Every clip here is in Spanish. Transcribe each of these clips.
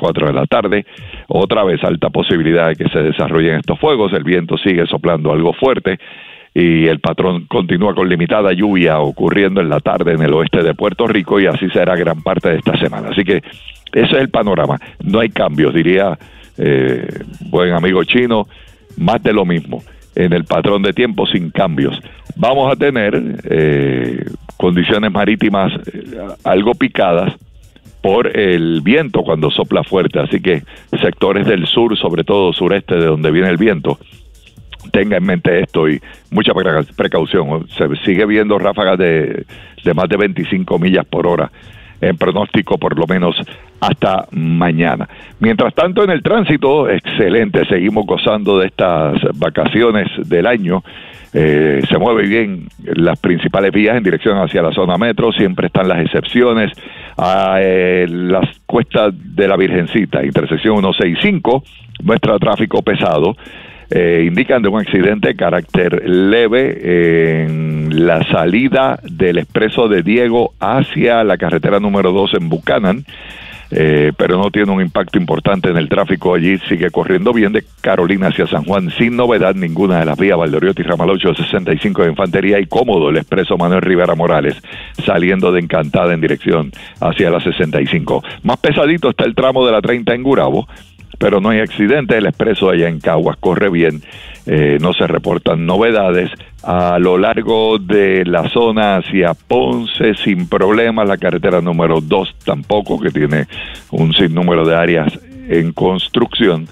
4 de la tarde. Otra vez alta posibilidad de que se desarrollen estos fuegos. El viento sigue soplando algo fuerte y el patrón continúa con limitada lluvia ocurriendo en la tarde en el oeste de Puerto Rico, y así será gran parte de esta semana. Así que ese es el panorama. No hay cambios, diría buen amigo chino, más de lo mismo en el patrón de tiempo, sin cambios. Vamos a tener condiciones marítimas algo picadas por el viento cuando sopla fuerte, así que sectores del sur, sobre todo sureste, de donde viene el viento, tenga en mente esto y mucha precaución. Se sigue viendo ráfagas de más de 25 millas por hora en pronóstico, por lo menos hasta mañana. Mientras tanto, en el tránsito, excelente, seguimos gozando de estas vacaciones del año. Se mueve bien las principales vías en dirección hacia la zona metro, siempre están las excepciones a las cuestas de la Virgencita, intersección 165, muestra tráfico pesado. Indican de un accidente de carácter leve en la salida del expreso de Diego hacia la carretera número 2 en Buchanan, pero no tiene un impacto importante en el tráfico. Allí sigue corriendo bien de Carolina hacia San Juan sin novedad ninguna de las vías Valdoriotti, Ramal 865 de Infantería, y cómodo el expreso Manuel Rivera Morales saliendo de Encantada en dirección hacia la 65. Más pesadito está el tramo de la 30 en Gurabo, pero no hay accidente. El expreso allá en Caguas corre bien, no se reportan novedades. A lo largo de la zona hacia Ponce sin problemas, la carretera número 2 tampoco, que tiene un sinnúmero de áreas en construcción,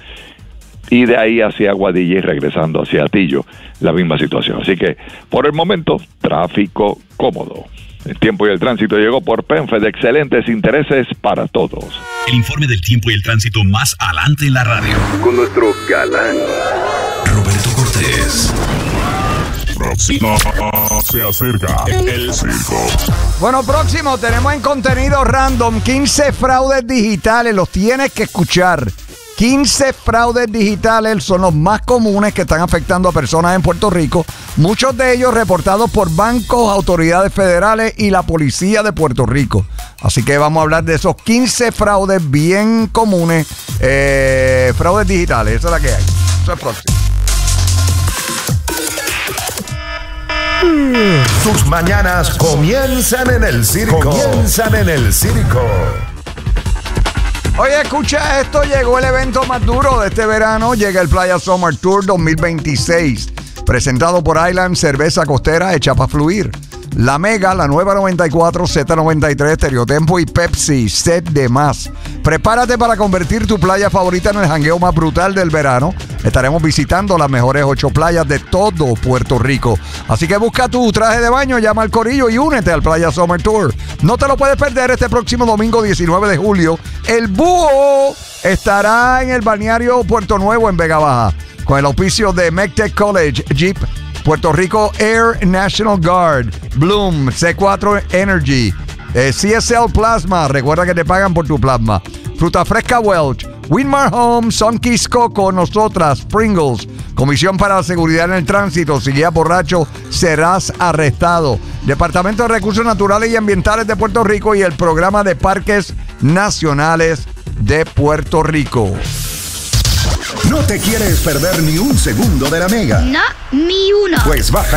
y de ahí hacia Aguadilla y regresando hacia Atillo, la misma situación. Así que por el momento, tráfico cómodo. El tiempo y el tránsito llegó por PENFED, de excelentes intereses para todos. El informe del tiempo y el tránsito más adelante en la radio. Con nuestro galán Roberto Cortés. Próximo se acerca el circo. Bueno, próximo tenemos en contenido random 15 fraudes digitales, los tienes que escuchar. 15 fraudes digitales son los más comunes que están afectando a personas en Puerto Rico, muchos de ellos reportados por bancos, autoridades federales y la policía de Puerto Rico. Así que vamos a hablar de esos 15 fraudes bien comunes, fraudes digitales. Esa es la que hay. Eso es próximo. Tus mañanas comienzan en el circo. Oye, escucha esto, llegó el evento más duro de este verano, llega el Playa Summer Tour 2026, presentado por Island Cerveza Costera hecha para fluir. La Mega, la nueva 94, Z93, Stereotempo y Pepsi, set de más. Prepárate para convertir tu playa favorita en el jangueo más brutal del verano. Estaremos visitando las mejores 8 playas de todo Puerto Rico. Así que busca tu traje de baño, llama al corillo y únete al Playa Summer Tour. No te lo puedes perder este próximo domingo 19 de julio. El Búho estará en el balneario Puerto Nuevo en Vega Baja, con el auspicio de MECTEC College, Jeep, Puerto Rico Air National Guard, Bloom, C4 Energy, CSL Plasma, recuerda que te pagan por tu plasma, Fruta Fresca Welch, Winmar Home, Sunkiss Coco, nosotras, Pringles, Comisión para la Seguridad en el Tránsito, si guías borracho serás arrestado, Departamento de Recursos Naturales y Ambientales de Puerto Rico y el Programa de Parques Nacionales de Puerto Rico. No te quieres perder ni un segundo de la Mega. No, ni uno. Pues baja